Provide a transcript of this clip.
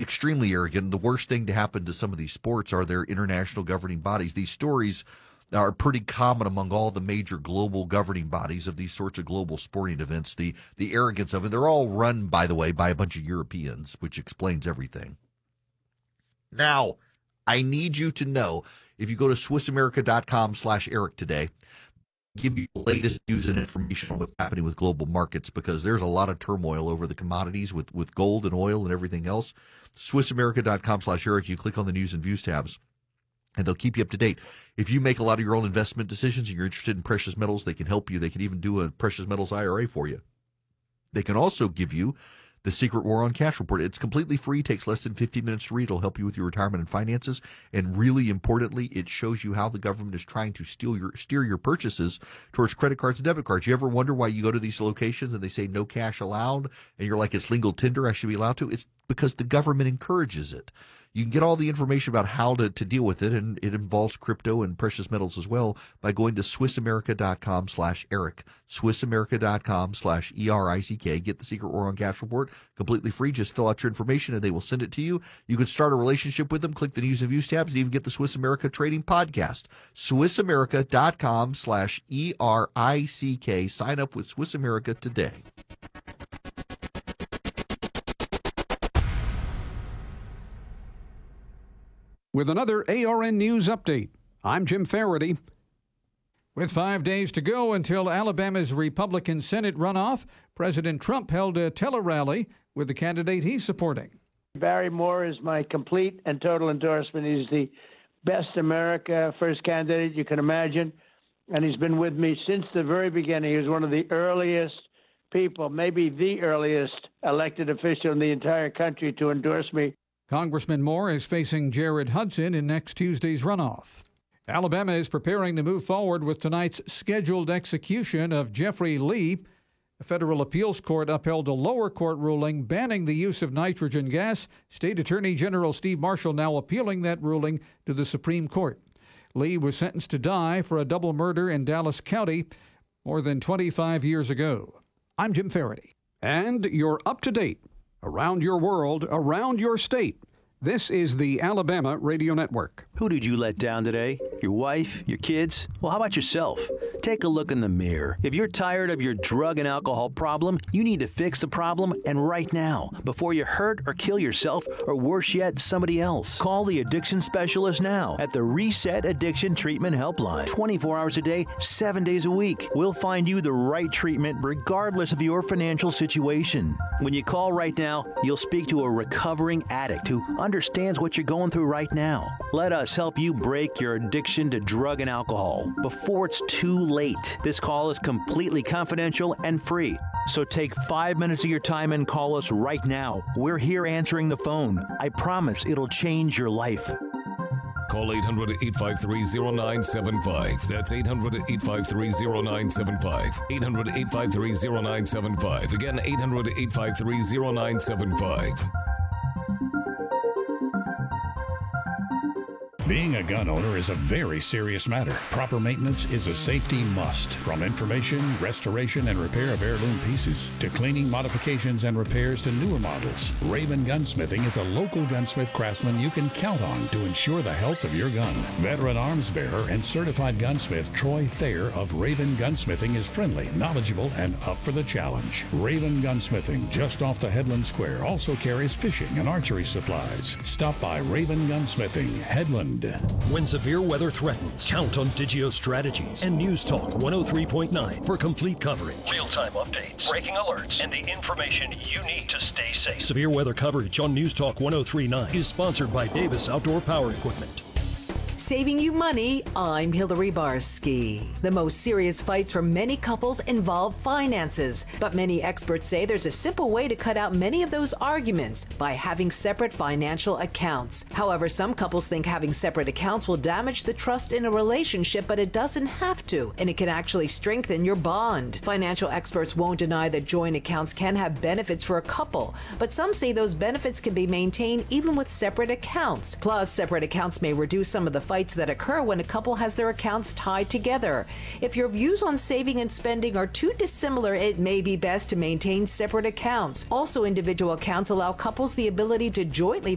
extremely arrogant. The worst thing to happen to some of these sports are their international governing bodies. These stories are pretty common among all the major global governing bodies of these sorts of global sporting events. The arrogance of it. They're all run, by the way, by a bunch of Europeans, which explains everything. Now, I need you to know, if you go to SwissAmerica.com/Eric today, give you the latest news and information on what's happening with global markets, because there's a lot of turmoil over the commodities with gold and oil and everything else. SwissAmerica.com/Eric, you click on the news and views tabs, and they'll keep you up to date. If you make a lot of your own investment decisions and you're interested in precious metals, they can help you. They can even do a precious metals IRA for you. They can also give you the Secret War on Cash report. It's completely free, takes less than 15 minutes to read. It'll help you with your retirement and finances. And really importantly, it shows you how the government is trying to steer your purchases towards credit cards and debit cards. You ever wonder why you go to these locations and they say no cash allowed, and you're like, it's legal tender, I should be allowed to? It's because the government encourages it. You can get all the information about how to deal with it, and it involves crypto and precious metals as well, by going to SwissAmerica.com/Eric. SwissAmerica.com/ERICK. Get the Secret War on Cash report completely free. Just fill out your information and they will send it to you. You can start a relationship with them. Click the News and Views tabs and even get the Swiss America Trading Podcast. SwissAmerica.com/ERICK. Sign up with Swiss America today. With another ARN News Update, I'm Jim Faraday. With 5 days to go until Alabama's Republican Senate runoff, President Trump held a tele-rally with the candidate he's supporting. Barry Moore is my complete and total endorsement. He's the best America first candidate you can imagine, and he's been with me since the very beginning. He was one of the earliest people, maybe the earliest elected official in the entire country to endorse me. Congressman Moore is facing Jared Hudson in next Tuesday's runoff. Alabama is preparing to move forward with tonight's scheduled execution of Jeffrey Lee. A federal appeals court upheld a lower court ruling banning the use of nitrogen gas. State Attorney General Steve Marshall now appealing that ruling to the Supreme Court. Lee was sentenced to die for a double murder in Dallas County more than 25 years ago. I'm Jim Faraday. And you're up to date. Around your world, around your state. This is the Alabama Radio Network. Who did you let down today? Your wife? Your kids? Well, how about yourself? Take a look in the mirror. If you're tired of your drug and alcohol problem, you need to fix the problem, and right now, before you hurt or kill yourself, or worse yet, somebody else. Call the addiction specialist now at the Reset Addiction Treatment Helpline. 24 hours a day, 7 days a week. We'll find you the right treatment regardless of your financial situation. When you call right now, you'll speak to a recovering addict who understands what you're going through right now. Let us help you break your addiction to drug and alcohol before it's too late. This call is completely confidential and free. So take 5 minutes of your time and call us right now. We're here answering the phone. I promise it'll change your life. Call 800-853-0975. That's 800-853-0975. 800-853-0975. Again, 800-853-0975. Being a gun owner is a very serious matter. Proper maintenance is a safety must. From information, restoration, and repair of heirloom pieces, to cleaning, modifications, and repairs to newer models, Raven Gunsmithing is the local gunsmith craftsman you can count on to ensure the health of your gun. Veteran arms bearer and certified gunsmith Troy Thayer of Raven Gunsmithing is friendly, knowledgeable, and up for the challenge. Raven Gunsmithing, just off the Headland Square, also carries fishing and archery supplies. Stop by Raven Gunsmithing, Headland. When severe weather threatens, count on Digio Strategies and News Talk 103.9 for complete coverage. Real-time updates, breaking alerts, and the information you need to stay safe. Severe weather coverage on News Talk 103.9 is sponsored by Davis Outdoor Power Equipment. Saving you money, I'm Hillary Barsky. The most serious fights for many couples involve finances, but many experts say there's a simple way to cut out many of those arguments by having separate financial accounts. However, some couples think having separate accounts will damage the trust in a relationship, but it doesn't have to, and it can actually strengthen your bond. Financial experts won't deny that joint accounts can have benefits for a couple, but some say those benefits can be maintained even with separate accounts. Plus, separate accounts may reduce some of the fights that occur when a couple has their accounts tied together. If your views on saving and spending are too dissimilar, it may be best to maintain separate accounts. Also, individual accounts allow couples the ability to jointly